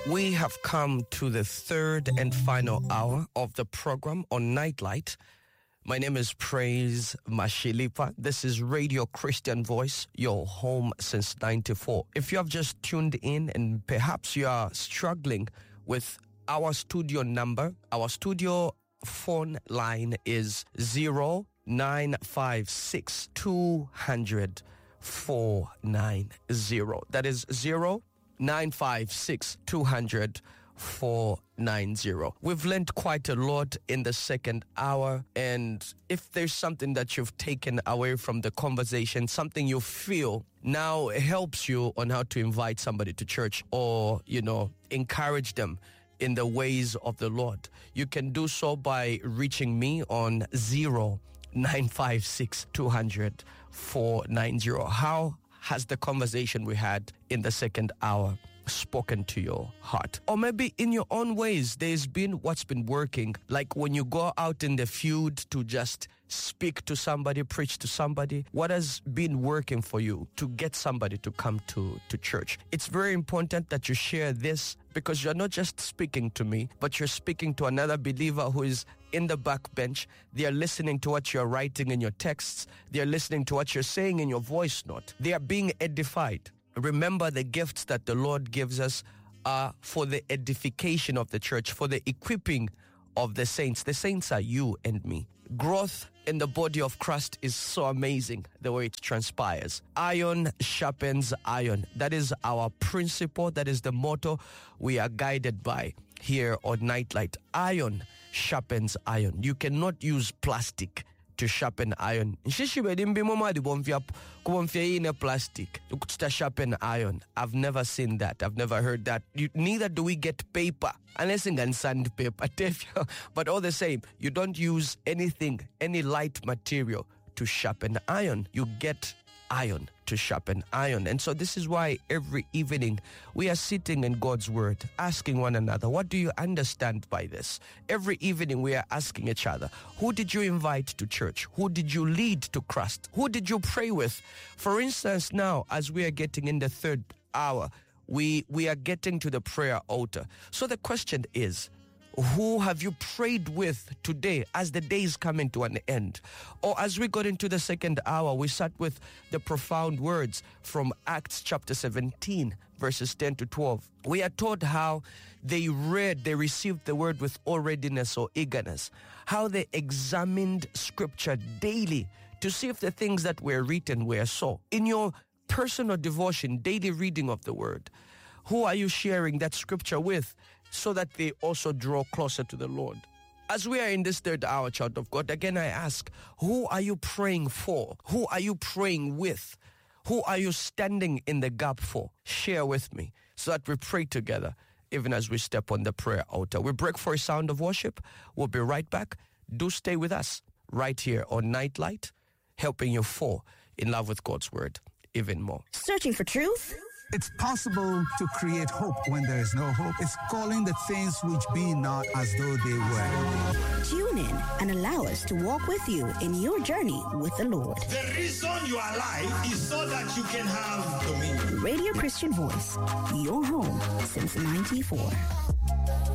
We have come to the third and final hour of the program on Nightlight. My name is Praise Mashilipa. This is Radio Christian Voice, your home since 94. If you have just tuned in and perhaps you are struggling with our studio number, our studio phone line is 0956 200 490. That is 0956 200 490. We've learned quite a lot in the second hour, and if there's something that you've taken away from the conversation, something you feel now helps you on how to invite somebody to church or, encourage them in the ways of the Lord, you can do so by reaching me on 0956 200 490. How has the conversation we had in the second hour spoken to your heart? Or maybe in your own ways, there's been what's been working, like when you go out in the field to just speak to somebody, preach to somebody. What has been working for you to get somebody to come to church? It's very important that you share this, because you're not just speaking to me, but you're speaking to another believer who is in the back bench. They are listening to what you're writing in your texts. They are listening to what you're saying in your voice note. They are being edified. Remember, the gifts that the Lord gives us are for the edification of the church, for the equipping of the saints. The saints are you and me. Growth in the body of Christ is so amazing, the way it transpires. Iron sharpens iron. That is our principle. That is the motto we are guided by here on Nightlight. Iron sharpens iron. You cannot use plastic to sharpen iron. Plastic to sharpen iron. I've never seen that. I've never heard that. Neither do we get paper unless you can sandpaper. But all the same, you don't use anything, any light material to sharpen iron. You get iron to sharpen iron. And so this is why every evening we are sitting in God's word, asking one another, what do you understand by this? Every evening we are asking each other, who did you invite to church? Who did you lead to Christ? Who did you pray with? For instance, now, as we are getting in the third hour, we are getting to the prayer altar. So the question is, who have you prayed with today as the day is coming to an end? Or as we got into the second hour, we sat with the profound words from Acts chapter 17, verses 10 to 12. We are taught how they received the word with all readiness or eagerness, how they examined scripture daily to see if the things that were written were so. In your personal devotion, daily reading of the word, who are you sharing that scripture with so that they also draw closer to the Lord? As we are in this third hour, child of God, again I ask, who are you praying for? Who are you praying with? Who are you standing in the gap for? Share with me so that we pray together even as we step on the prayer altar. We break for a sound of worship. We'll be right back. Do stay with us right here on Nightlight, helping you fall in love with God's word even more. Searching for truth? It's possible to create hope when there is no hope. It's calling the things which be not as though they were. Tune in and allow us to walk with you in your journey with the Lord. The reason you are alive is so that you can have dominion. Radio Christian Voice, your home since 94.